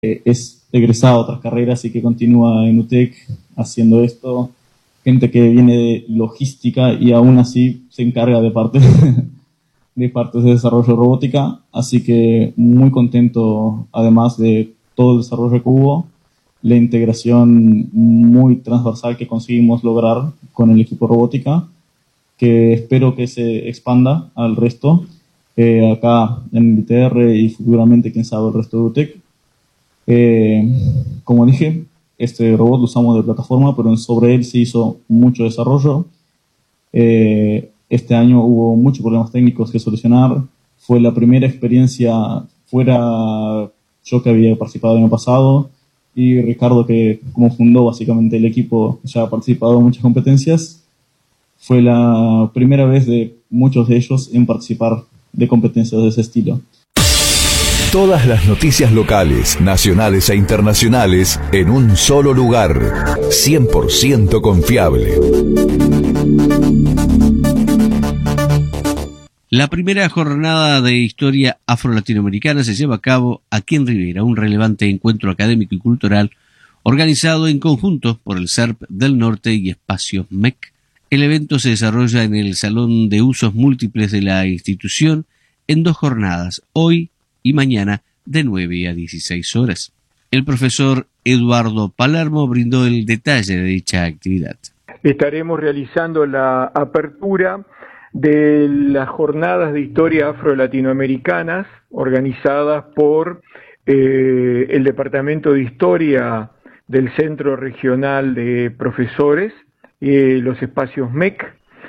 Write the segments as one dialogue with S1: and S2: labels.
S1: es egresado a otras carreras y que continúa en UTEC haciendo esto, gente que viene de logística y aún así se encarga de partes de partes de desarrollo de robótica, así que muy contento además de todo el desarrollo que hubo, la integración muy transversal que conseguimos lograr con el equipo robótica, que espero que se expanda al resto, acá en el ITR y futuramente, quién sabe, el resto de UTEC. Como dije, este robot lo usamos de plataforma, pero sobre él se hizo mucho desarrollo. Este año hubo muchos problemas técnicos que solucionar. Fue la primera experiencia fuera yo que había participado el año pasado y Ricardo, que como fundó básicamente el equipo, ya ha participado en muchas competencias. Fue la primera vez de muchos de ellos en participar de competencias de ese estilo.
S2: Todas las noticias locales, nacionales e internacionales en un solo lugar. 100% confiable.
S3: La primera jornada de historia afro-latinoamericana se lleva a cabo aquí en Rivera, un relevante encuentro académico y cultural organizado en conjunto por el CERP del Norte y Espacios MEC. El evento se desarrolla en el Salón de Usos Múltiples de la institución en 2 jornadas, hoy y mañana, de 9 a 16 horas. El profesor Eduardo Palermo brindó el detalle de dicha actividad.
S4: Estaremos realizando la apertura de las jornadas de historia afro-latinoamericanas organizadas por el Departamento de Historia del Centro Regional de Profesores, los espacios MEC,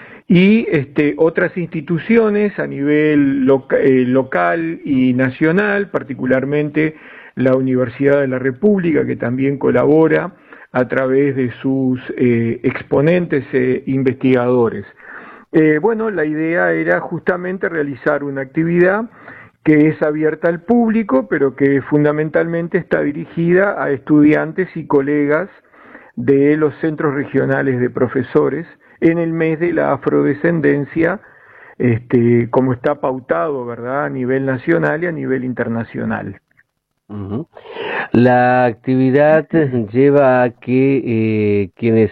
S4: y otras instituciones a nivel local y nacional, particularmente la Universidad de la República, que también colabora a través de sus exponentes e investigadores. Bueno, la idea era justamente realizar una actividad que es abierta al público, pero que fundamentalmente está dirigida a estudiantes y colegas de los centros regionales de profesores en el mes de la afrodescendencia, como está pautado, ¿verdad?, a nivel nacional y a nivel internacional.
S5: Uh-huh. La actividad lleva a que quienes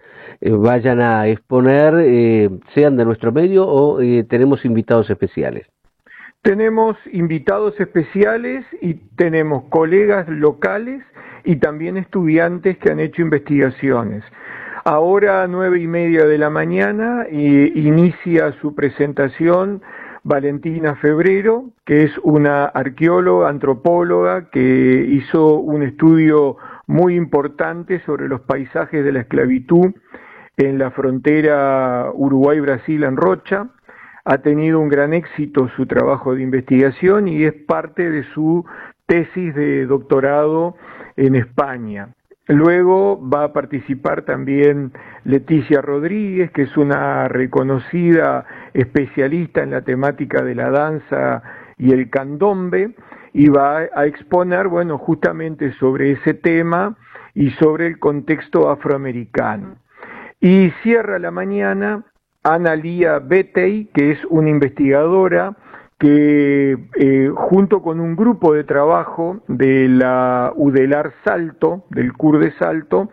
S5: vayan a exponer sean de nuestro medio o tenemos invitados especiales.
S4: Tenemos invitados especiales y tenemos colegas locales y también estudiantes que han hecho investigaciones. Ahora a 9:30 de la mañana inicia su presentación Valentina Febrero, que es una arqueóloga, antropóloga, que hizo un estudio muy importante sobre los paisajes de la esclavitud en la frontera Uruguay-Brasil en Rocha. Ha tenido un gran éxito su trabajo de investigación y es parte de su tesis de doctorado en España. Luego va a participar también Leticia Rodríguez, que es una reconocida especialista en la temática de la danza y el candombe, y va a exponer, bueno, justamente sobre ese tema y sobre el contexto afroamericano. Y cierra la mañana Ana Lía Betey, que es una investigadora que junto con un grupo de trabajo de la UDELAR Salto, del CUR de Salto,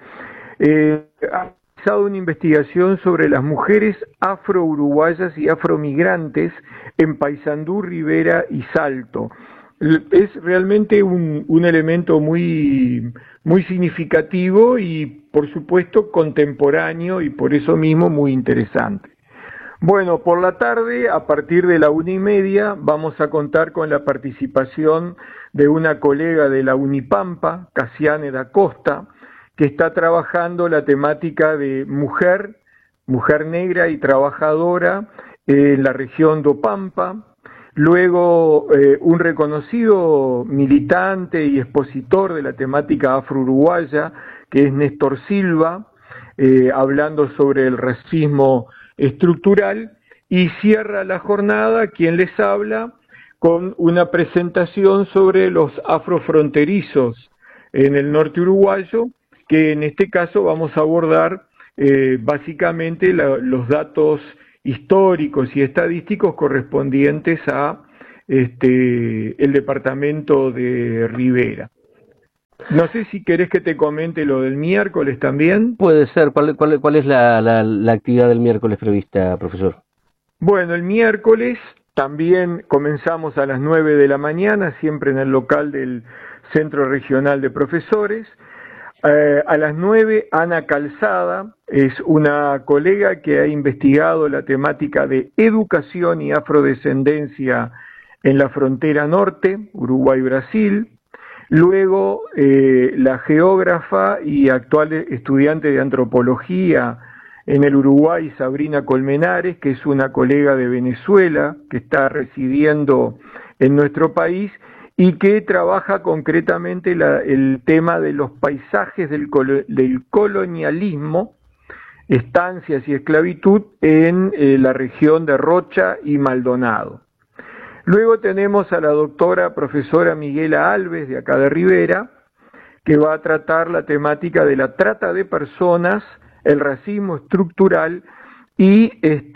S4: ha realizado una investigación sobre las mujeres afro-uruguayas y afromigrantes en Paysandú, Rivera y Salto. Es realmente un elemento muy significativo y, por supuesto, contemporáneo y por eso mismo muy interesante. Bueno, por la tarde, a partir de la 1:30, vamos a contar con la participación de una colega de la Unipampa, Casiane da Costa, que está trabajando la temática de mujer negra y trabajadora en la región do Pampa. Luego, un reconocido militante y expositor de la temática afro-uruguaya, que es Néstor Silva, hablando sobre el racismo estructural, y cierra la jornada quien les habla con una presentación sobre los afrofronterizos en el norte uruguayo, que en este caso vamos a abordar básicamente los datos históricos y estadísticos correspondientes a el departamento de Rivera. No sé si querés que te comente lo del miércoles también.
S5: Puede ser. ¿Cuál es la actividad del miércoles prevista, profesor?
S4: Bueno, el miércoles también comenzamos a las 9 de la mañana, siempre en el local del Centro Regional de Profesores. A las 9, Ana Calzada es una colega que ha investigado la temática de educación y afrodescendencia en la frontera norte, Uruguay-Brasil. Luego, la geógrafa y actual estudiante de antropología en el Uruguay, Sabrina Colmenares, que es una colega de Venezuela que está residiendo en nuestro país y que trabaja concretamente el tema de los paisajes del colonialismo, estancias y esclavitud en la región de Rocha y Maldonado. Luego tenemos a la doctora profesora Miguela Alves, de acá de Rivera, que va a tratar la temática de la trata de personas, el racismo estructural y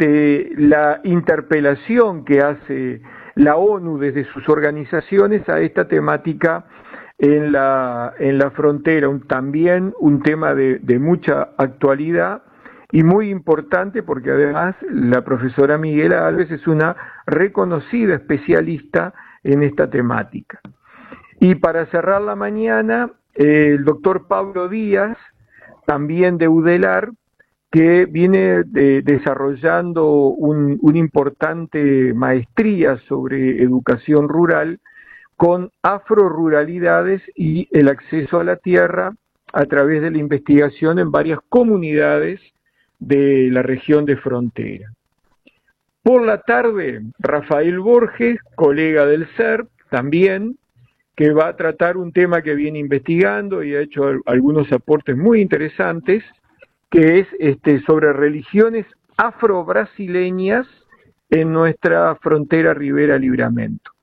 S4: la interpelación que hace la ONU desde sus organizaciones a esta temática en la frontera, también un tema de mucha actualidad y muy importante porque además la profesora Miguela Alves es una reconocida especialista en esta temática. Y para cerrar la mañana, el doctor Pablo Díaz, también de UDELAR, que viene desarrollando una importante maestría sobre educación rural con afroruralidades y el acceso a la tierra a través de la investigación en varias comunidades de la región de frontera. Por la tarde, Rafael Borges, colega del CERP, también, que va a tratar un tema que viene investigando y ha hecho algunos aportes muy interesantes, que es sobre religiones afro-brasileñas en nuestra frontera Rivera Libramento.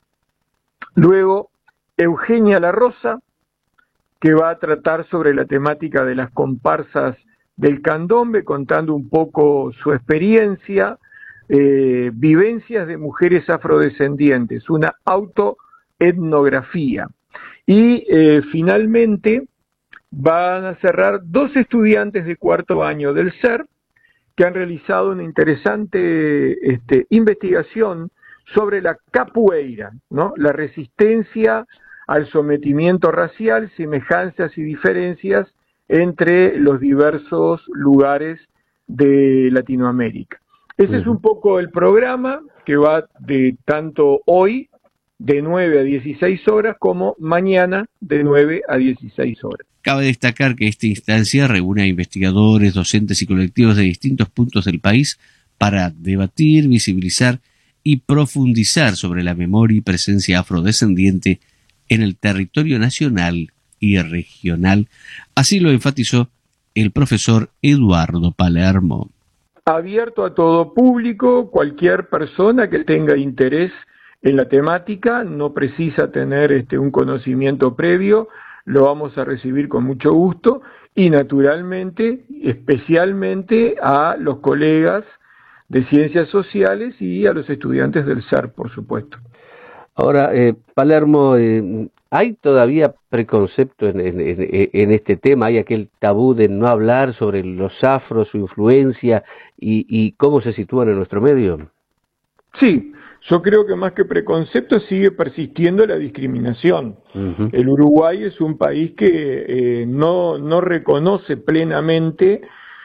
S4: Luego, Eugenia La Rosa, que va a tratar sobre la temática de las comparsas del candombe, contando un poco su experiencia, vivencias de mujeres afrodescendientes, una autoetnografía. Y finalmente van a cerrar 2 estudiantes de cuarto año del CERP que han realizado una interesante investigación sobre la capoeira, ¿no? La resistencia al sometimiento racial, semejanzas y diferencias entre los diversos lugares de Latinoamérica. Ese es un poco el programa que va de tanto hoy de 9 a 16 horas como mañana de 9 a 16 horas.
S3: Cabe destacar que esta instancia reúne a investigadores, docentes y colectivos de distintos puntos del país para debatir, visibilizar y profundizar sobre la memoria y presencia afrodescendiente en el territorio nacional y regional. Así lo enfatizó el profesor Eduardo Palermo.
S4: Abierto a todo público, cualquier persona que tenga interés en la temática, no precisa tener un conocimiento previo, lo vamos a recibir con mucho gusto y naturalmente, especialmente a los colegas de ciencias sociales y a los estudiantes del CERP, por supuesto.
S5: Ahora, Palermo, ¿hay todavía preconcepto en este tema? ¿Hay aquel tabú de no hablar sobre los afros, su influencia y cómo se sitúan en nuestro medio?
S4: Sí, yo creo que más que preconcepto sigue persistiendo la discriminación. Uh-huh. El Uruguay es un país que no reconoce plenamente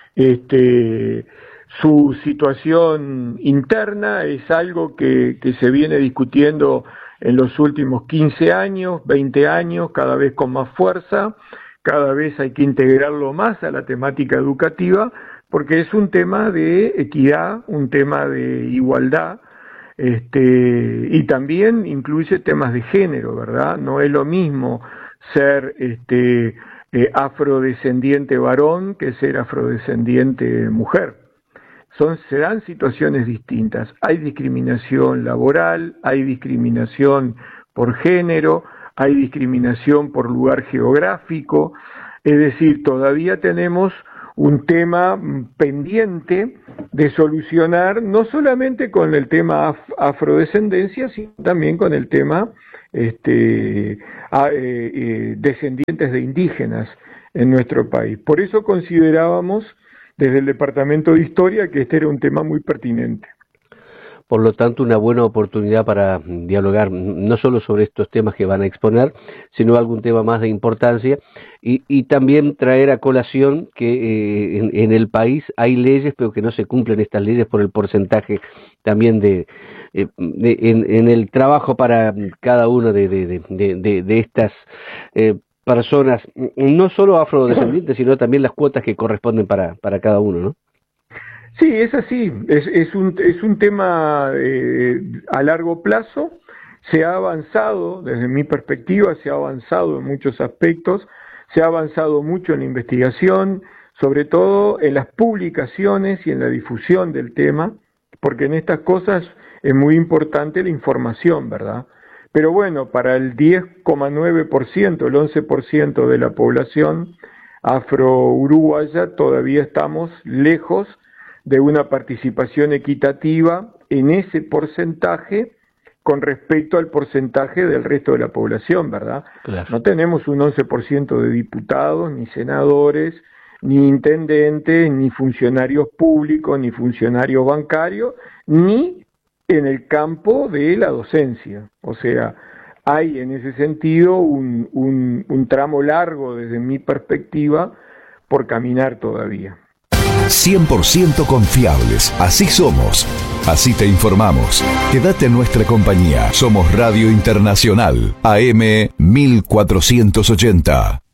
S4: su situación interna, es algo que se viene discutiendo en los últimos 15 años, 20 años, cada vez con más fuerza, cada vez hay que integrarlo más a la temática educativa, porque es un tema de equidad, un tema de igualdad, y también incluye temas de género, ¿verdad? No es lo mismo ser afrodescendiente varón que ser afrodescendiente mujer. Serán situaciones distintas. Hay discriminación laboral, hay discriminación por género, hay discriminación por lugar geográfico, es decir, todavía tenemos un tema pendiente de solucionar, no solamente con el tema afrodescendencia, sino también con el tema descendientes de indígenas en nuestro país. Por eso considerábamos desde el Departamento de Historia que este era un tema muy pertinente.
S5: Por lo tanto, una buena oportunidad para dialogar no solo sobre estos temas que van a exponer, sino algún tema más de importancia y también traer a colación que en el país hay leyes, pero que no se cumplen estas leyes por el porcentaje también en el trabajo para cada uno de estas personas, no solo afrodescendientes, sino también las cuotas que corresponden para cada uno, ¿no?
S4: Sí, es así, es un tema a largo plazo. Se ha avanzado, desde mi perspectiva, se ha avanzado en muchos aspectos, se ha avanzado mucho en la investigación, sobre todo en las publicaciones y en la difusión del tema, porque en estas cosas es muy importante la información, ¿verdad? Pero bueno, para el 10,9%, el 11% de la población afro-uruguaya todavía estamos lejos de una participación equitativa en ese porcentaje con respecto al porcentaje del resto de la población, ¿verdad? Claro. No tenemos un 11% de diputados, ni senadores, ni intendentes, ni funcionarios públicos, ni funcionarios bancarios, ni en el campo de la docencia. O sea, hay en ese sentido un tramo largo desde mi perspectiva por caminar todavía.
S2: 100% confiables, así somos, así te informamos. Quédate en nuestra compañía. Somos Radio Internacional, AM 1480.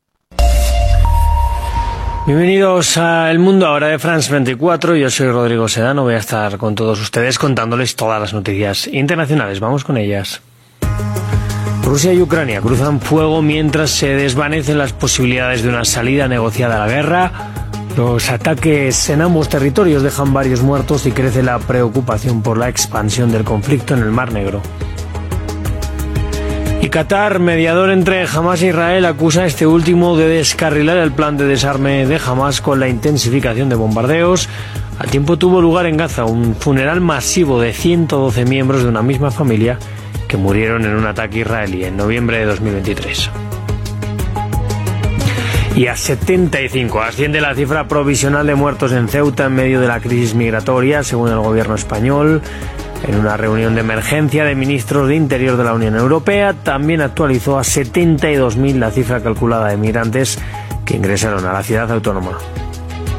S6: Bienvenidos a El Mundo Ahora de France 24. Yo soy Rodrigo Sedano, voy a estar con todos ustedes contándoles todas las noticias internacionales. Vamos con ellas. Rusia y Ucrania cruzan fuego mientras se desvanecen las posibilidades de una salida negociada a la guerra. Los ataques en ambos territorios dejan varios muertos y crece la preocupación por la expansión del conflicto en el Mar Negro. Y Qatar, mediador entre Hamas e Israel, acusa a este último de descarrilar el plan de desarme de Hamas con la intensificación de bombardeos. Al tiempo tuvo lugar en Gaza un funeral masivo de 112 miembros de una misma familia que murieron en un ataque israelí en noviembre de 2023. Y a 75 asciende la cifra provisional de muertos en Ceuta en medio de la crisis migratoria, según el gobierno español. En una reunión de emergencia de ministros de Interior de la Unión Europea, también actualizó a 72.000 la cifra calculada de migrantes que ingresaron a la ciudad autónoma.